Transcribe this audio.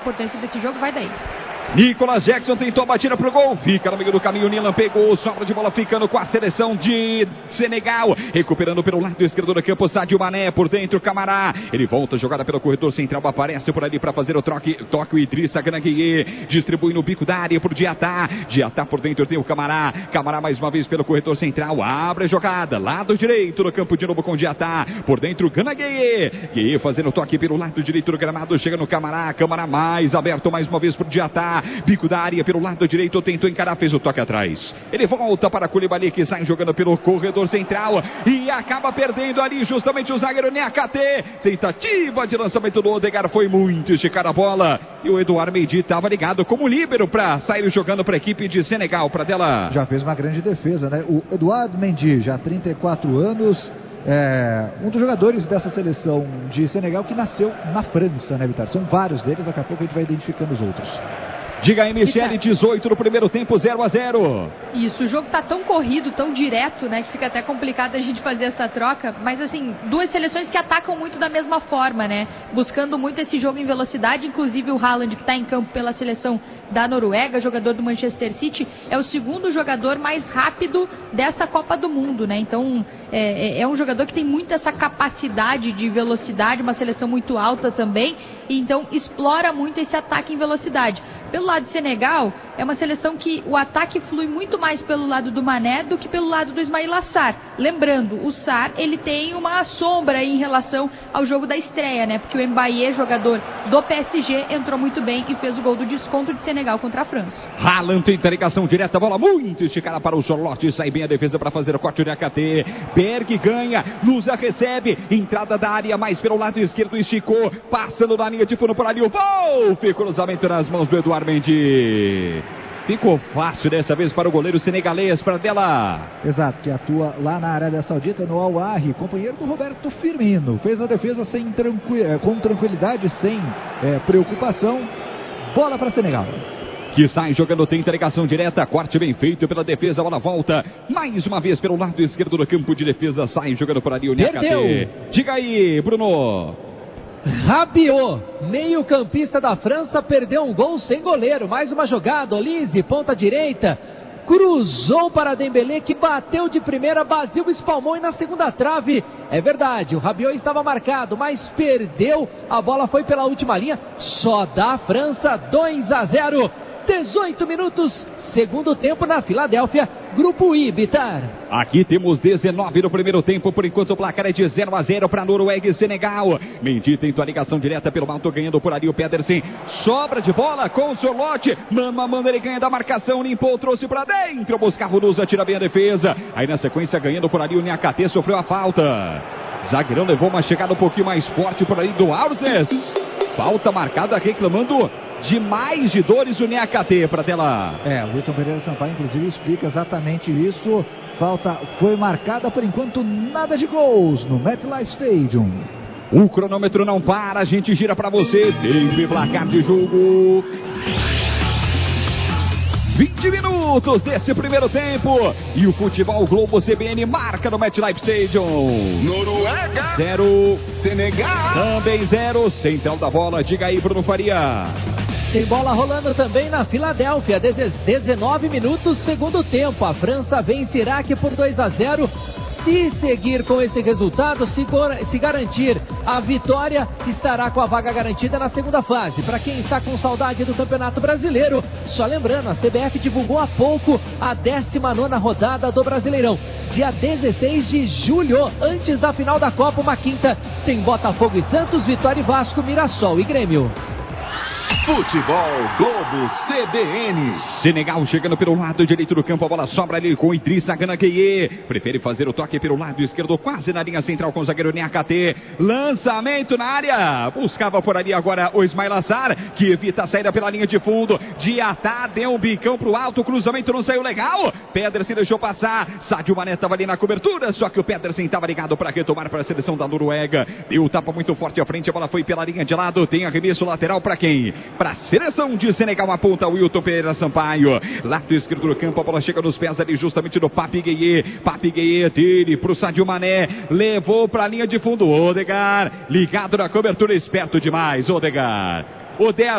A importância desse jogo vai daí. Nicolas Jackson tentou a batida pro gol, fica no meio do caminho, Nilan pegou, sobra de bola ficando com a seleção de Senegal, recuperando pelo lado esquerdo do campo, Sadio Mané, por dentro, Camará, ele volta, jogada pelo corredor central, aparece por ali para fazer o toque o Idrissa Gana Gueye, distribui no bico da área pro Diatá por dentro tem o Camará mais uma vez pelo corredor central, abre a jogada, lado direito do campo de novo com o Diatá, por dentro Gana Gueye fazendo o toque pelo lado direito do gramado, chega no Camará mais aberto mais uma vez pro Diatá, bico da área pelo lado direito, tentou encarar, fez o toque atrás. Ele volta para Koulibaly, que sai jogando pelo corredor central e acaba perdendo ali justamente o zagueiro Niakhaté. Tentativa de lançamento do Odegaard, foi muito esticar a bola. E o Edouard Mendy estava ligado como líbero para sair jogando para a equipe de Senegal. Para dela. Já fez uma grande defesa, né? O Edouard Mendy, já 34 anos. Um dos jogadores dessa seleção de Senegal que nasceu na França, né, Vitor? São vários deles, daqui a pouco a gente vai identificando os outros. Diga aí, Michele, 18 no primeiro tempo, 0-0. Isso, o jogo tá tão corrido, tão direto, né, que fica até complicado a gente fazer essa troca, mas assim, duas seleções que atacam muito da mesma forma, né, buscando muito esse jogo em velocidade, inclusive o Haaland, que tá em campo pela seleção da Noruega, jogador do Manchester City, é o segundo jogador mais rápido dessa Copa do Mundo, né, então é um jogador que tem muito essa capacidade de velocidade, uma seleção muito alta também, e então explora muito esse ataque em velocidade. Pelo lado de Senegal, é uma seleção que o ataque flui muito mais pelo lado do Mané do que pelo lado do Ismaïla Sarr. Lembrando, o Sarr, ele tem uma sombra aí em relação ao jogo da estreia, né? Porque o Mbaye, jogador do PSG, entrou muito bem e fez o gol do desconto de Senegal contra a França. Haaland tenta ligação direta, bola muito esticada para o Charlotte, sai bem a defesa para fazer o corte de Niakhaté. Berg ganha, Lusa recebe, entrada da área mais pelo lado esquerdo, esticou, passando na linha de fundo por ali, o Wolf, cruzamento nas mãos do Edouard Mendy. Ficou fácil dessa vez para o goleiro senegalês, para dela. Exato, que atua lá na Arábia Saudita, no Al Ahly, companheiro do Roberto Firmino. Fez a defesa com tranquilidade, sem preocupação. Bola para Senegal. Que sai jogando, tenta ligação direta, corte bem feito pela defesa, a bola volta mais uma vez pelo lado esquerdo do campo de defesa, sai jogando por ali o Niakhaté. Diga aí, Bruno. Rabiot, meio campista da França, perdeu um gol sem goleiro. Mais uma jogada, Olise, ponta direita, cruzou para Dembélé, que bateu de primeira, Basil espalmou e na segunda trave. É verdade, o Rabiot estava marcado, mas perdeu, a bola foi pela última linha, só dá a França, 2-0. 18 minutos, segundo tempo na Filadélfia, Grupo I, Bitar. Aqui temos 19 no primeiro tempo, por enquanto o placar é de 0-0 para Noruega e Senegal. Mendy tentou a ligação direta pelo alto, ganhando por ali o Pedersen. Sobra de bola com o Charlotte. Mano, ele ganha da marcação, limpou, trouxe para dentro. Buscava o Nusa, tira bem a defesa. Aí na sequência, ganhando por ali o Niakhaté, sofreu a falta. Zagueirão levou uma chegada um pouquinho mais forte por ali do Ausnes. Falta marcada, reclamando de mais de dores o Niakhaté para tela. O Wilton Pereira Sampaio inclusive explica exatamente isso. Falta foi marcada, por enquanto nada de gols no MetLife Stadium. O cronômetro não para, a gente gira para você. Teve placar de jogo. 20 minutos desse primeiro tempo. E o Futebol Globo CBN marca no MetLife Stadium. Noruega 0, Senegal também 0. Central da bola, diga aí, Bruno Faria. Tem bola rolando também na Filadélfia, 19 minutos, segundo tempo. A França vence Iraque por 2-0. Se seguir com esse resultado, se garantir a vitória, estará com a vaga garantida na segunda fase. Para quem está com saudade do Campeonato Brasileiro, só lembrando, a CBF divulgou há pouco a 19ª rodada do Brasileirão. Dia 16 de julho, antes da final da Copa, uma quinta, tem Botafogo e Santos, Vitória e Vasco, Mirassol e Grêmio. Futebol Globo CBN. Senegal chegando pelo lado direito do campo, a bola sobra ali com Idrissa Gana Gueye. Prefere fazer o toque pelo lado esquerdo, quase na linha central com o zagueiro Niakhaté. Lançamento na área. Buscava por ali agora o Ismaïla Sarr, que evita a saída pela linha de fundo. Diatá deu um bicão pro alto, cruzamento não saiu legal. Pedersen deixou passar. Sadio Mané estava ali na cobertura, só que o Pedersen estava ligado para retomar para a seleção da Noruega. Deu tapa muito forte à frente, a bola foi pela linha de lado. Tem arremesso lateral para quem? Para a seleção de Senegal, aponta o Wilton Pereira Sampaio. Lado esquerdo do campo, a bola chega nos pés ali justamente do Papi Gueye. Papi Gueye dele pro Sadio Mané. Levou para a linha de fundo. Odegaard ligado na cobertura, esperto demais. Odegaard.